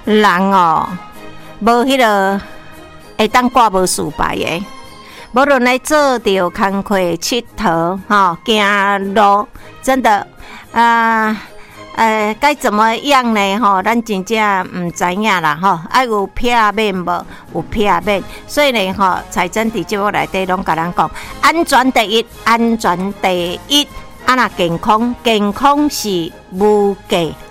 人哦，无迄个会当挂无事败的。无论来做着工课、佚佗、行路，真的该怎么样呢？咱真正唔知影啦，爱有撇面无？有撇面，所以呢，财政伫节目内底拢甲咱讲，安全第一，安全第一。啊，那健康是无价，